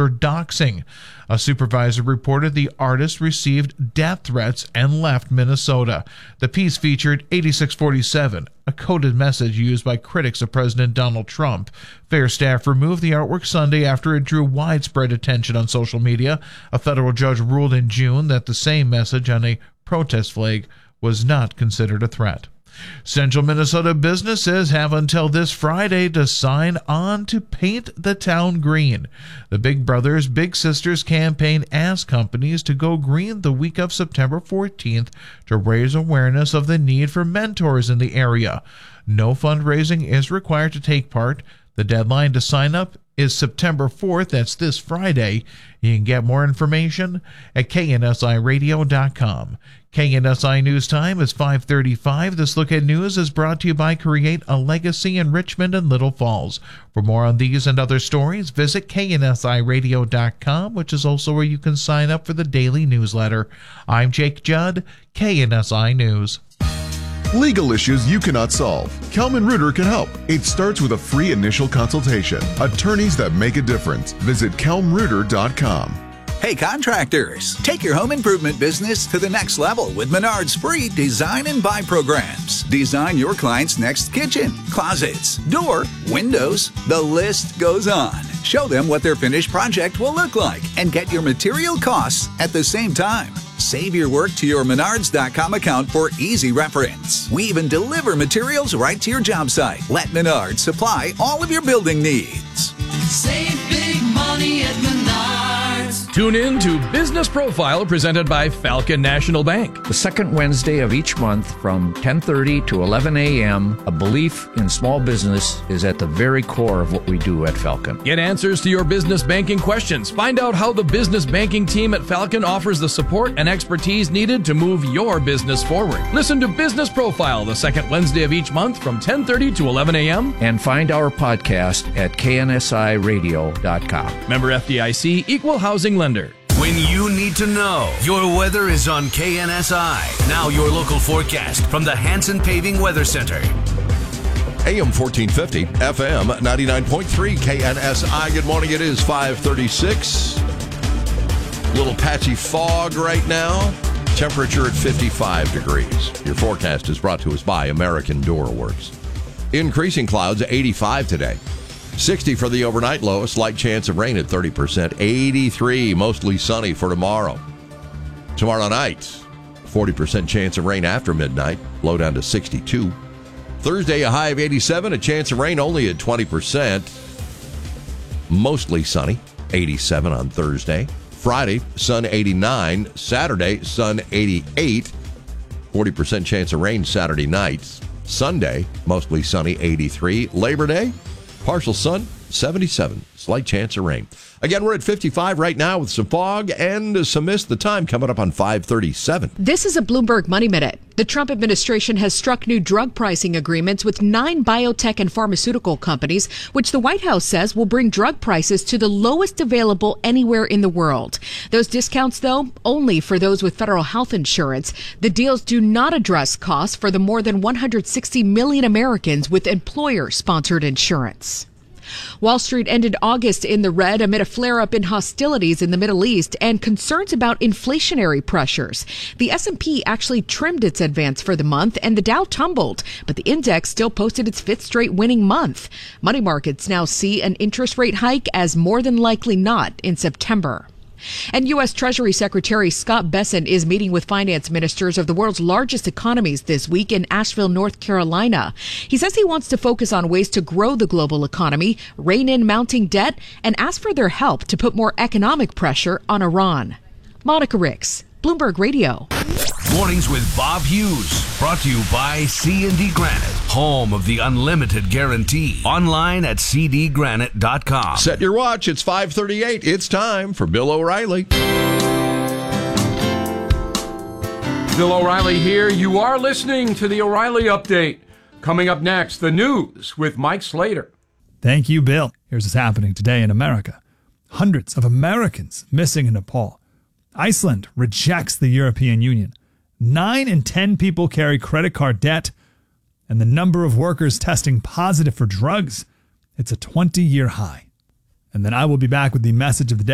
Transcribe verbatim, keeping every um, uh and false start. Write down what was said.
for doxing. A supervisor reported the artist received death threats and left Minnesota. The piece featured eighty-six forty-seven, a coded message used by critics of President Donald Trump. Fair staff removed the artwork Sunday after it drew widespread attention on social media. A federal judge ruled in June that the same message on a protest flag was not considered a threat. Central Minnesota businesses have until this Friday to sign on to paint the town green. The Big Brothers Big Sisters campaign asks companies to go green the week of September fourteenth to raise awareness of the need for mentors in the area. No fundraising is required to take part. The deadline to sign up is September fourth. That's this Friday. You can get more information at K N S I radio dot com. K N S I News Time is five thirty-five. This Look at News is brought to you by Create a Legacy in Richmond and Little Falls. For more on these and other stories, visit K N S I radio dot com, which is also where you can sign up for the daily newsletter. I'm Jake Judd, K N S I News. Legal issues you cannot solve. Kelman Reuter can help. It starts with a free initial consultation. Attorneys that make a difference. Visit kelm reuter dot com. Hey contractors, take your home improvement business to the next level with Menard's free design and buy programs. Design your client's next kitchen, closets, door, windows. The list goes on. Show them what their finished project will look like and get your material costs at the same time. Save your work to your menards dot com account for easy reference. We even deliver materials right to your job site. Let Menards supply all of your building needs. Save big money at Menards. Tune in to Business Profile presented by Falcon National Bank. The second Wednesday of each month from ten thirty to eleven a.m., a belief in small business is at the very core of what we do at Falcon. Get answers to your business banking questions. Find out how the business banking team at Falcon offers the support and expertise needed to move your business forward. Listen to Business Profile the second Wednesday of each month from ten thirty to eleven a.m. And find our podcast at K N S I radio dot com. Member F D I C, Equal Housing Lender. When you need to know, your weather is on K N S I. Now your local forecast from the Hanson Paving Weather Center. A M fourteen fifty, F M ninety-nine point three, K N S I. Good morning. It is five thirty-six. Little patchy fog right now. Temperature at fifty-five degrees. Your forecast is brought to us by American Door Works. Increasing clouds, eighty-five today. sixty for the overnight low, a slight chance of rain at thirty percent. eighty-three, mostly sunny for tomorrow. Tomorrow night, forty percent chance of rain after midnight, low down to sixty-two. Thursday, a high of eighty-seven, a chance of rain only at twenty percent. Mostly sunny, eighty-seven on Thursday. Friday, sun eighty-nine. Saturday, sun eighty-eight. forty percent chance of rain Saturday night. Sunday, mostly sunny, eighty-three. Labor Day, partial sun, seventy-seven. Slight chance of rain. Again, we're at fifty-five right now with some fog and some mist. The time coming up on five thirty-seven. This is a Bloomberg Money Minute. The Trump administration has struck new drug pricing agreements with nine biotech and pharmaceutical companies, which the White House says will bring drug prices to the lowest available anywhere in the world. Those discounts, though, only for those with federal health insurance. The deals do not address costs for the more than one hundred sixty million Americans with employer-sponsored insurance. Wall Street ended August in the red amid a flare-up in hostilities in the Middle East and concerns about inflationary pressures. The S and P actually trimmed its advance for the month and the Dow tumbled, but the index still posted its fifth straight winning month. Money markets now see an interest rate hike as more than likely not in September. And U S. Treasury Secretary Scott Bessent is meeting with finance ministers of the world's largest economies this week in Asheville, North Carolina. He says he wants to focus on ways to grow the global economy, rein in mounting debt, and ask for their help to put more economic pressure on Iran. Monica Ricks, Bloomberg Radio. Mornings with Bob Hughes, brought to you by C and D Granite, home of the unlimited guarantee. Online at c d granite dot com. Set your watch. It's five thirty-eight. It's time for Bill O'Reilly. Bill O'Reilly here. You are listening to the O'Reilly Update. Coming up next, the news with Mike Slater. Thank you, Bill. Here's what's happening today in America. Hundreds of Americans missing in Nepal. Iceland rejects the European Union. Nine in ten people carry credit card debt. And the number of workers testing positive for drugs, it's a twenty-year high. And then I will be back with the message of the day.